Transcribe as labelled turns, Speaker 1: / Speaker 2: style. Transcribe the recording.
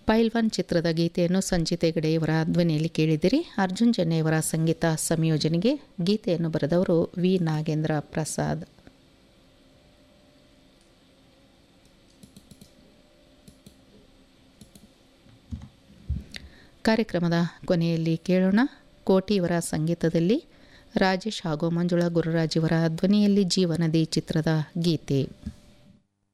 Speaker 1: ಪೈಲ್ವಾನ್ ಚಿತ್ರದ ಗೀತೆಯನ್ನು ಸಂಚಿತ್ ಹೆಗಡೆ ಇವರ ಧ್ವನಿಯಲ್ಲಿ ಕೇಳಿದಿರಿ. ಅರ್ಜುನ್ ಜನ್ಯ ಸಂಗೀತ ಸಂಯೋಜನೆಗೆ ಗೀತೆಯನ್ನು ಬರೆದವರು ವಿ ನಾಗೇಂದ್ರ ಪ್ರಸಾದ್. ಕಾರ್ಯಕ್ರಮದ ಕೊನೆಯಲ್ಲಿ ಕೇಳೋಣ ಕೋಟಿ ಇವರ ಸಂಗೀತದಲ್ಲಿ ರಾಜೇಶ್ ಹಾಗೂ ಮಂಜುಳಾ ಗುರುರಾಜ್ ಇವರ ಧ್ವನಿಯಲ್ಲಿ ಜೀವನದಿ ಚಿತ್ರದ ಗೀತೆ.